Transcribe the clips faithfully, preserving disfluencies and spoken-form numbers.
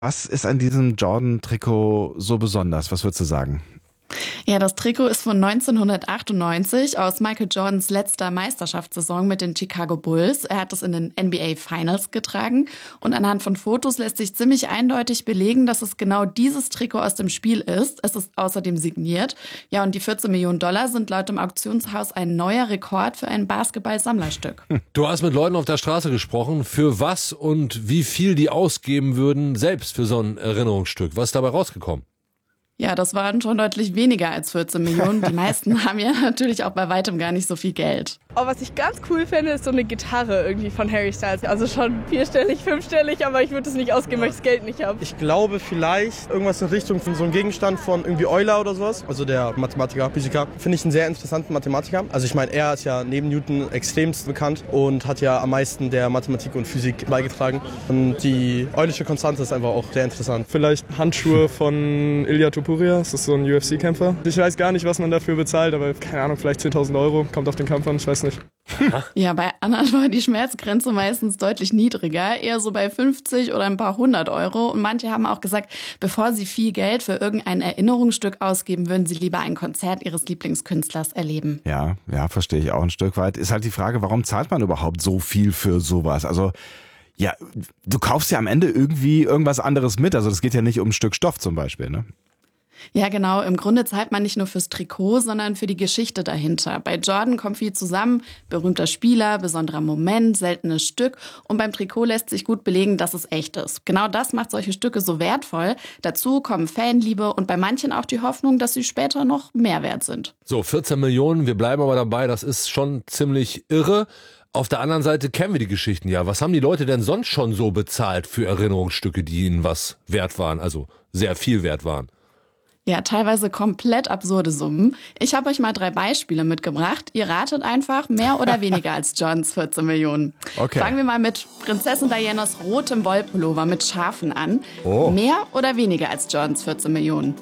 Was ist an diesem Jordan-Trikot so besonders? Was würdest du sagen? Ja, das Trikot ist von neunzehnhundertachtundneunzig aus Michael Jordans letzter Meisterschaftssaison mit den Chicago Bulls. Er hat es in den N B A Finals getragen und anhand von Fotos lässt sich ziemlich eindeutig belegen, dass es genau dieses Trikot aus dem Spiel ist. Es ist außerdem signiert. Ja, und die vierzehn Millionen Dollar sind laut dem Auktionshaus ein neuer Rekord für ein Basketball-Sammlerstück. Du hast mit Leuten auf der Straße gesprochen, für was und wie viel die ausgeben würden, selbst für so ein Erinnerungsstück. Was ist dabei rausgekommen? Ja, das waren schon deutlich weniger als vierzehn Millionen. Die meisten haben ja natürlich auch bei weitem gar nicht so viel Geld. Aber was ich ganz cool finde, ist so eine Gitarre irgendwie von Harry Styles. Also schon vierstellig, fünfstellig, aber ich würde es nicht ausgeben, weil ich das Geld nicht habe. Ich glaube vielleicht irgendwas in Richtung von so einem Gegenstand von irgendwie Euler oder sowas. Also der Mathematiker, Physiker. Finde ich einen sehr interessanten Mathematiker. Also ich meine, er ist ja neben Newton extremst bekannt und hat ja am meisten der Mathematik und Physik beigetragen. Und die Eulersche Konstante ist einfach auch sehr interessant. Vielleicht Handschuhe von Ilya Topuria, das ist so ein U F C-Kämpfer. Ich weiß gar nicht, was man dafür bezahlt, aber keine Ahnung, vielleicht zehntausend Euro, kommt auf den Kampf an, ich weiß nicht. Ja, bei anderen war die Schmerzgrenze meistens deutlich niedriger, eher so bei fünfzig oder ein paar hundert Euro. Und manche haben auch gesagt, bevor sie viel Geld für irgendein Erinnerungsstück ausgeben, würden sie lieber ein Konzert ihres Lieblingskünstlers erleben. Ja, ja, verstehe ich auch ein Stück weit. Ist halt die Frage, warum zahlt man überhaupt so viel für sowas? Also ja, du kaufst ja am Ende irgendwie irgendwas anderes mit. Also das geht ja nicht um ein Stück Stoff zum Beispiel, ne? Ja, genau. Im Grunde zahlt man nicht nur fürs Trikot, sondern für die Geschichte dahinter. Bei Jordan kommt viel zusammen. Berühmter Spieler, besonderer Moment, seltenes Stück. Und beim Trikot lässt sich gut belegen, dass es echt ist. Genau das macht solche Stücke so wertvoll. Dazu kommen Fanliebe und bei manchen auch die Hoffnung, dass sie später noch mehr wert sind. So, vierzehn Millionen, wir bleiben aber dabei, das ist schon ziemlich irre. Auf der anderen Seite kennen wir die Geschichten ja. Was haben die Leute denn sonst schon so bezahlt für Erinnerungsstücke, die ihnen was wert waren, also sehr viel wert waren? Ja, teilweise komplett absurde Summen. Ich habe euch mal drei Beispiele mitgebracht. Ihr ratet einfach mehr oder weniger als Jordans vierzehn Millionen. Okay. Fangen wir mal mit Prinzessin Dianas rotem Wollpullover mit Schafen an. Oh. Mehr oder weniger als Jordans vierzehn Millionen?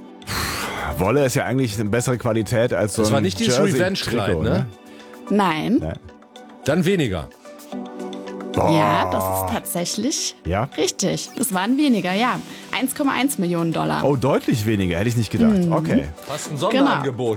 Wolle ist ja eigentlich eine bessere Qualität als so ein Das war nicht dieses Jersey-Trikot, Revenge-Kleid, ne? Nein. Nein. Dann weniger. Boah. Ja, das ist tatsächlich Ja? richtig. Es waren weniger, ja. eins Komma eins Millionen Dollar. Oh, deutlich weniger, hätte ich nicht gedacht. Mhm. Okay. Fast ein Sonderangebot.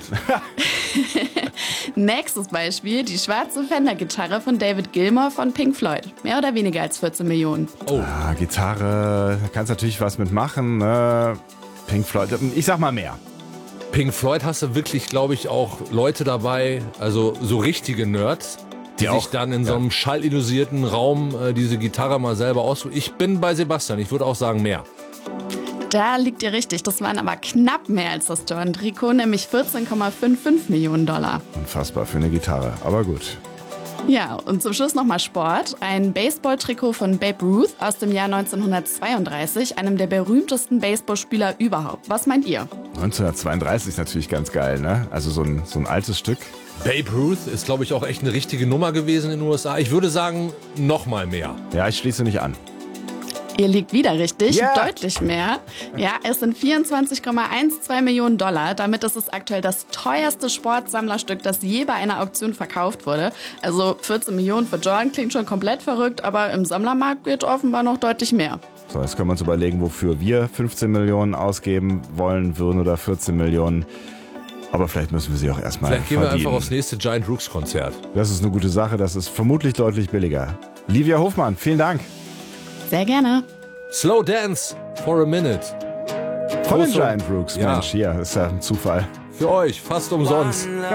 Nächstes Beispiel, die schwarze Fender-Gitarre von David Gilmour von Pink Floyd. Mehr oder weniger als vierzehn Millionen. Oh. Ah, Gitarre, da kannst natürlich was mitmachen. Ne? Pink Floyd, ich sag mal mehr. Pink Floyd hast du wirklich, glaube ich, auch Leute dabei, also so richtige Nerds, die, Die sich auch, dann in so ja. einem schallilusierten Raum äh, diese Gitarre mal selber aussuchen. Ich bin bei Sebastian, ich würde auch sagen mehr. Da liegt ihr richtig. Das waren aber knapp mehr als das Jordan-Trikot, nämlich vierzehn Komma fünfundfünfzig Millionen Dollar. Unfassbar für eine Gitarre, aber gut. Ja, und zum Schluss nochmal Sport. Ein Baseball-Trikot von Babe Ruth aus dem Jahr neunzehnhundertzweiunddreißig, einem der berühmtesten Baseballspieler überhaupt. Was meint ihr? neunzehnhundertzweiunddreißig ist natürlich ganz geil, ne? Also so ein, so ein altes Stück. Babe Ruth ist, glaube ich, auch echt eine richtige Nummer gewesen in den U S A. Ich würde sagen, noch mal mehr. Ja, ich schließe nicht an. Ihr liegt wieder richtig, Ja. deutlich mehr. Ja, es sind vierundzwanzig Komma zwölf Millionen Dollar. Damit ist es aktuell das teuerste Sportsammlerstück, das je bei einer Auktion verkauft wurde. Also vierzehn Millionen für Jordan klingt schon komplett verrückt, aber im Sammlermarkt geht offenbar noch deutlich mehr. So, jetzt können wir uns überlegen, wofür wir fünfzehn Millionen ausgeben wollen würden oder vierzehn Millionen. Aber vielleicht müssen wir sie auch erstmal Vielleicht gehen wir verdienen. einfach aufs nächste Giant Rooks Konzert. Das ist eine gute Sache, das ist vermutlich deutlich billiger. Livia Hofmann, vielen Dank. Sehr gerne. Slow Dance for a Minute. Von den Große- Giant Rooks, Ja. Mensch, hier, ist ja ein Zufall. Für euch, fast umsonst.